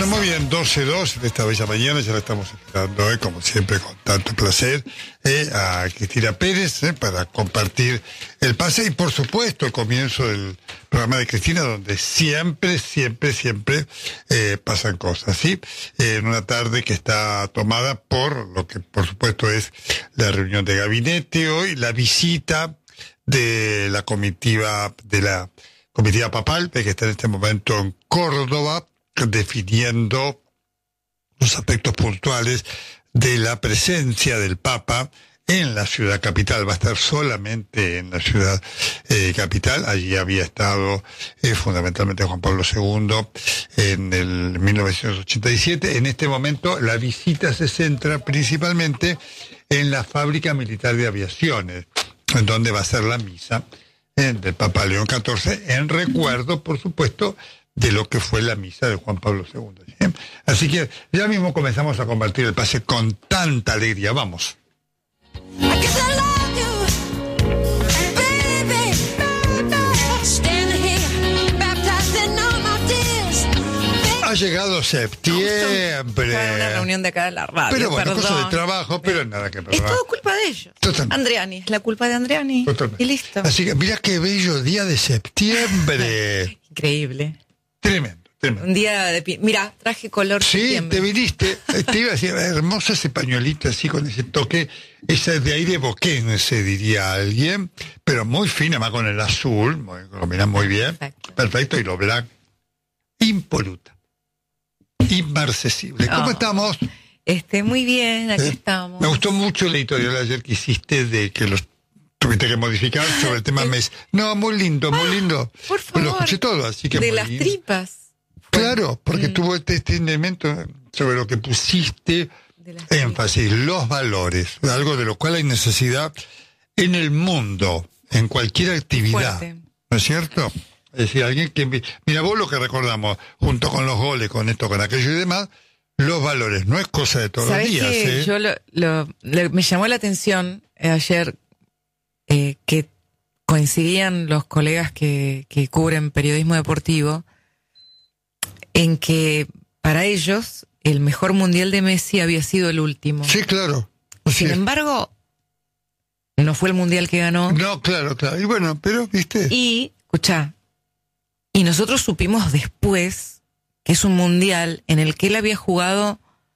Bueno, muy bien, 12:02 de esta bella mañana, ya la estamos esperando, como siempre, con tanto placer, a Cristina Pérez, para compartir el pase y, por supuesto, el comienzo del programa de Cristina, donde siempre pasan cosas, ¿sí? En una tarde que está tomada por lo que, por supuesto, es la reunión de gabinete hoy, la visita de la comitiva papal, que está en este momento en Córdoba, definiendo los aspectos puntuales de la presencia del Papa en la ciudad capital. Va a estar solamente en la ciudad capital. Allí había estado fundamentalmente Juan Pablo II en el 1987. En este momento la visita se centra principalmente en la fábrica militar de aviaciones, en donde va a ser la misa del Papa León XIV, en recuerdo, por supuesto, de lo que fue la misa de Juan Pablo II. ¿Sí? Así que ya mismo comenzamos a compartir el pase con tanta alegría. Vamos. Ha llegado septiembre. Una reunión de acá de la radio. Pero bueno, perdón. cosas de trabajo, pero nada que perdonar. Es todo culpa de ellos. Totalmente. Andreani, es la culpa de Andreani. Totalmente. Y listo. Así que mira qué bello día de septiembre. Increíble. Tremendo. Un día de... Mira, traje color Sí, septiembre. te viniste. Te iba a decir, hermoso ese pañuelito así con ese toque, esa de aire boquense, diría alguien, pero muy fina, más con el azul, lo combina muy bien. Perfecto, y lo blanco. Impoluta. Inmarcesible. ¿Cómo estamos? Muy bien, aquí estamos. Me gustó mucho el editorial ayer que hiciste de que los tuviste que modificar sobre el tema mes. No, muy lindo, muy lindo. Por favor. Lo escuché todo, así que de muy las lindo. tripas. Claro, porque tuvo este elemento sobre lo que pusiste énfasis, los valores, algo de lo cual hay necesidad en el mundo, en cualquier actividad. Fuerte. ¿No es cierto? Es decir, alguien que... Mira, vos lo que recordamos, junto con los goles, con esto, con aquello y demás, los valores, no es cosa de todos los días. Que yo me llamó la atención ayer que coincidían los colegas que cubren periodismo deportivo en que para ellos el mejor mundial de Messi había sido el último. Sí, claro. Sin embargo, no fue el mundial que ganó. No, claro. Y bueno, pero, ¿viste? Y, escuchá, y nosotros supimos después que es un mundial en el que él había jugado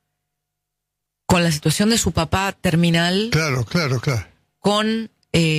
con la situación de su papá terminal. Claro. Con,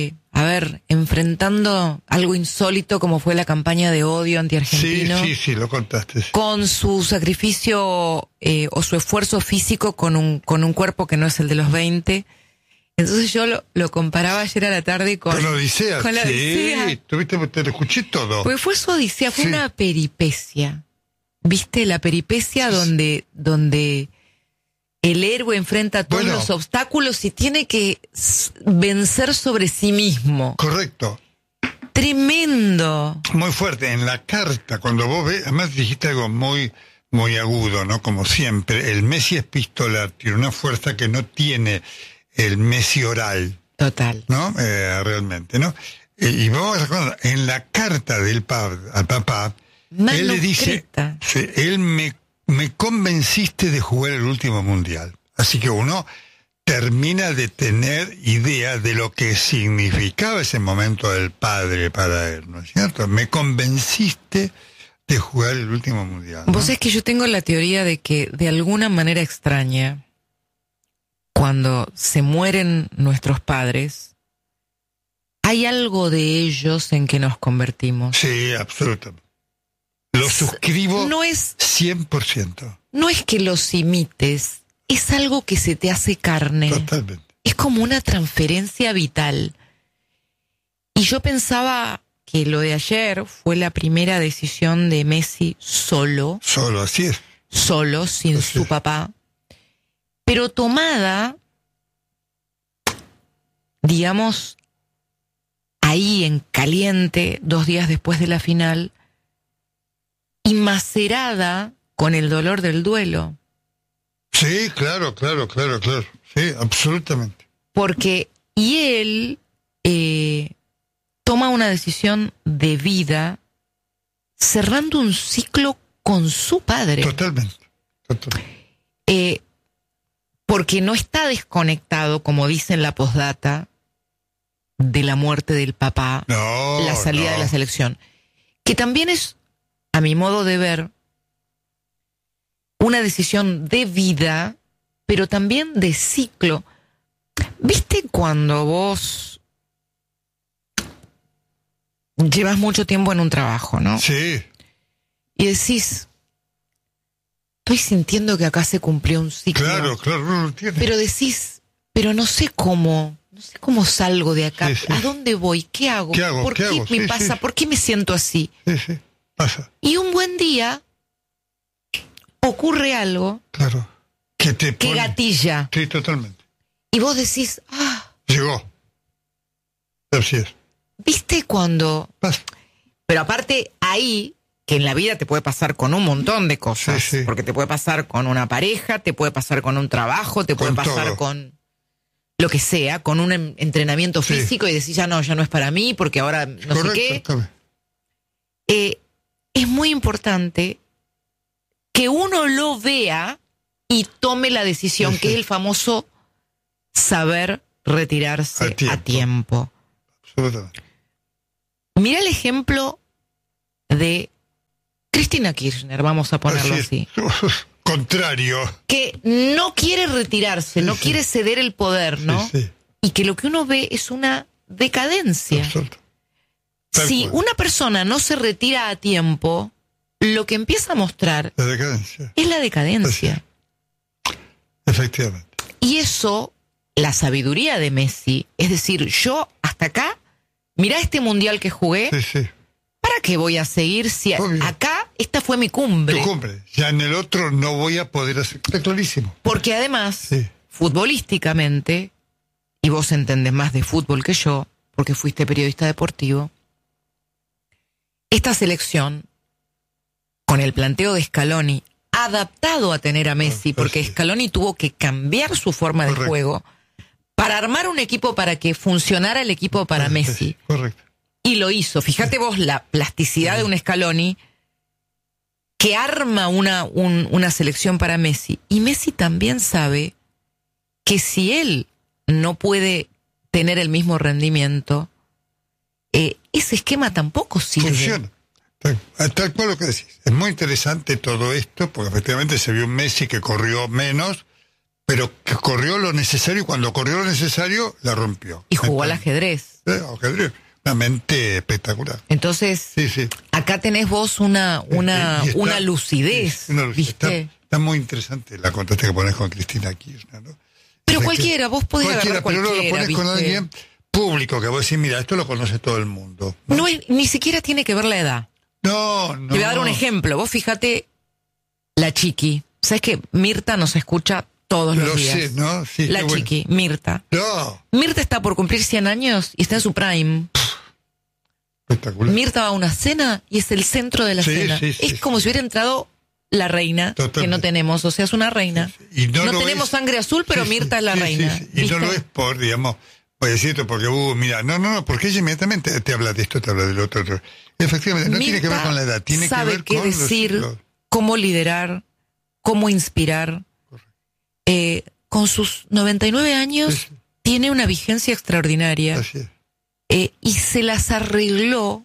enfrentando algo insólito como fue la campaña de odio anti-argentino. Sí, lo contaste. Con su sacrificio o su esfuerzo físico con un cuerpo que no es el de los 20. Entonces yo lo comparaba ayer a la tarde con la Odisea. Con la Odisea. Sí, te lo escuché todo. Pues fue su Odisea, fue una peripecia. ¿Viste? La peripecia donde el héroe enfrenta todos los obstáculos y tiene que vencer sobre sí mismo. Correcto. Tremendo. Muy fuerte. En la carta, cuando vos ves, además dijiste algo muy, muy agudo, ¿no? Como siempre, el Messi epistolar tiene una fuerza que no tiene el Messi oral. Total. ¿No? Realmente, ¿no? Y vos, en la carta del al papá, él le dice, él me convenciste de jugar el último mundial. Así que uno termina de tener idea de lo que significaba ese momento del padre para él, ¿no es cierto? Me convenciste de jugar el último mundial, ¿no? Vos sabés que yo tengo la teoría de que de alguna manera extraña, cuando se mueren nuestros padres, hay algo de ellos en que nos convertimos. Sí, absolutamente. Lo suscribo 100%. No es que los imites, es algo que se te hace carne. Totalmente. Es como una transferencia vital. Y yo pensaba que lo de ayer fue la primera decisión de Messi solo. Solo, así es. Solo, sin su papá. Pero tomada, digamos, ahí en caliente, 2 días después de la final, y macerada con el dolor del duelo. Sí, claro. Sí, absolutamente. Porque, y él toma una decisión de vida cerrando un ciclo con su padre. Totalmente. total. Porque no está desconectado, como dice en la postdata, de la muerte del papá, la salida de la selección. Que también es, a mi modo de ver, una decisión de vida, pero también de ciclo. ¿Viste cuando vos llevas mucho tiempo en un trabajo, no? Sí. Y decís, estoy sintiendo que acá se cumplió un ciclo. Claro, no lo entiendes. Pero decís, pero no sé cómo salgo de acá. Sí. ¿A dónde voy? ¿Qué hago? ¿Por qué me pasa? ¿Por qué me siento así? Sí, pasa. Y un buen día ocurre algo, claro, que gatilla. Sí, totalmente. Y vos decís, llegó. Así es. ¿Viste cuando? Pasa. Pero aparte, ahí, que en la vida te puede pasar con un montón de cosas. Sí. Porque te puede pasar con una pareja, te puede pasar con un trabajo, te puede pasar todo. con lo que sea, con un entrenamiento físico y decís, ya no es para mí, porque ahora no Correcto, sé qué. Es muy importante que uno lo vea y tome la decisión, que es el famoso saber retirarse a tiempo. Absolutamente. Mira el ejemplo de Cristina Kirchner, vamos a ponerlo así. Contrario. Que no quiere retirarse, no quiere ceder el poder, ¿no? Sí. Y que lo que uno ve es una decadencia. Si una persona no se retira a tiempo, lo que empieza a mostrar es la decadencia. Efectivamente. Y eso, la sabiduría de Messi, es decir, yo hasta acá, mirá este mundial que jugué, ¿para qué voy a seguir si acá esta fue mi cumbre? Tu cumbre. Ya en el otro no voy a poder hacer. Está clarísimo. Porque además, futbolísticamente, y vos entendés más de fútbol que yo, porque fuiste periodista deportivo, esta selección, con el planteo de Scaloni, adaptado a tener a Messi, porque Scaloni tuvo que cambiar su forma de juego para armar un equipo para que funcionara el equipo para Messi. Correcto. Y lo hizo. Fíjate vos la plasticidad de un Scaloni que arma una selección para Messi. Y Messi también sabe que si él no puede tener el mismo rendimiento, ese esquema tampoco sirve. Funciona. Tal cual lo que decís. Es muy interesante todo esto, porque efectivamente se vio un Messi que corrió menos, pero que corrió lo necesario, y cuando corrió lo necesario, la rompió. Y jugó al ajedrez. Ajedrez. Una mente espectacular. Entonces, acá tenés vos una lucidez. ¿Viste? Está muy interesante la contraste que pones con Cristina Kirchner, ¿no? Pero cualquiera, vos podés agarrar cualquiera. Pero no lo pones con alguien público, que vos decís, mira, esto lo conoce todo el mundo. Ni siquiera tiene que ver la edad. No. Te voy a dar un ejemplo. Vos fíjate, la Chiqui. ¿Sabes que Mirta nos escucha todos los días? Lo sé, ¿no? Sí, la Chiqui, Mirta. No. Mirta está por cumplir 100 años y está en su prime. Espectacular. Mirta va a una cena y es el centro de la cena. Es como si hubiera entrado la reina, que no tenemos. O sea, es una reina. Y no tenemos sangre azul, pero Mirta es la reina. Y no lo es por, digamos, voy a decirte porque mira, no, porque ella inmediatamente te habla de esto, te habla del otro. Efectivamente, no Mirta tiene que ver con la edad, tiene que ver con decir, cómo liderar, cómo inspirar. Con sus 99 años tiene una vigencia extraordinaria. Así es. Y se las arregló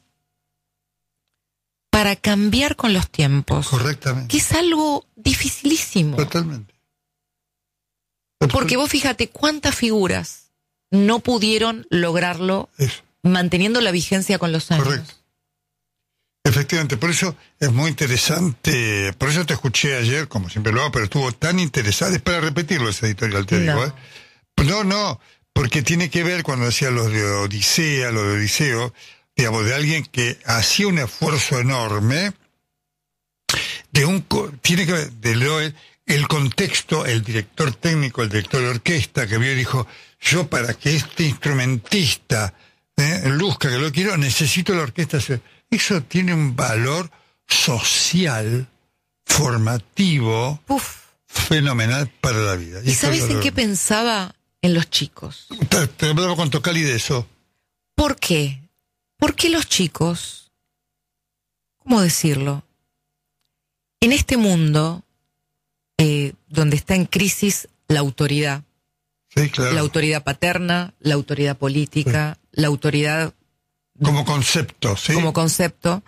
para cambiar con los tiempos. Correctamente. Que es algo dificilísimo. Totalmente. Porque vos fíjate cuántas figuras no pudieron lograrlo manteniendo la vigencia con los años. Correcto. Efectivamente, por eso es muy interesante, por eso te escuché ayer, como siempre lo hago, pero estuvo tan interesante, es para repetirlo ese editorial, te digo, No, porque tiene que ver, cuando decía lo de Odiseo, digamos, de alguien que hacía un esfuerzo enorme, tiene que ver, el contexto, el director técnico, el director de orquesta, que vio y dijo, yo para que este instrumentista luzca que lo quiero, necesito la orquesta. Eso tiene un valor social, formativo, fenomenal para la vida. ¿Y sabes en qué pensaba? En los chicos. Te hablaba con Tocali de eso. ¿Por qué? Porque los chicos, ¿cómo decirlo? En este mundo donde está en crisis la autoridad. Sí, claro. La autoridad paterna, la autoridad política, la autoridad... Como concepto, ¿sí? Como concepto.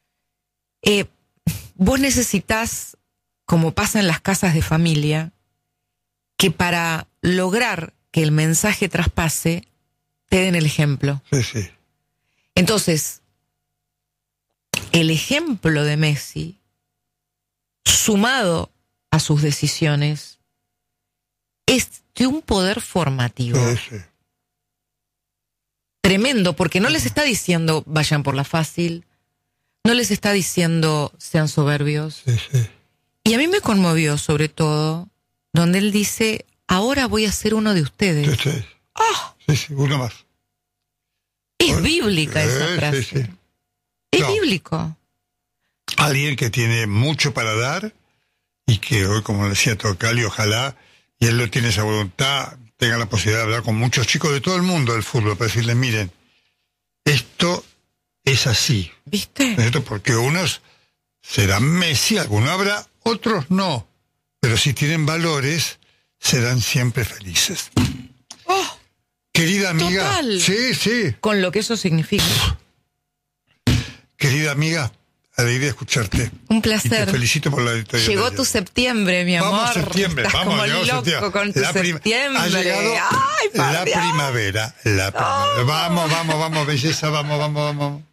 Vos necesitás, como pasa en las casas de familia, que para lograr que el mensaje traspase, te den el ejemplo. Sí, sí. Entonces, el ejemplo de Messi, sumado a sus decisiones, es de un poder formativo. Sí, sí. Tremendo, porque no les está diciendo vayan por la fácil, no les está diciendo sean soberbios. Sí, sí. Y a mí me conmovió sobre todo donde él dice, ahora voy a ser uno de ustedes. Sí, sí. ¡Ah! Sí, sí, uno más. Es bíblica esa frase. Sí, sí. Es No. bíblico. Alguien que tiene mucho para dar y que hoy, como decía Tocali, ojalá, y él lo tiene esa voluntad, tenga la posibilidad de hablar con muchos chicos de todo el mundo del fútbol, para decirles, miren, esto es así. ¿Viste? Esto porque unos serán Messi, algunos habrá, otros no. Pero si tienen valores, serán siempre felices. ¡Oh! Querida amiga. Total. Sí, sí. Con lo que eso significa. Querida amiga, alegría de escucharte. Un Y te placer. felicito por la editorial. Llegó tu septiembre, mi amor. Vamos septiembre, Estás vamos, como llegó loco septiembre. con tu septiembre. Ha llegado Ay, por la Dios. primavera. Vamos, belleza, vamos.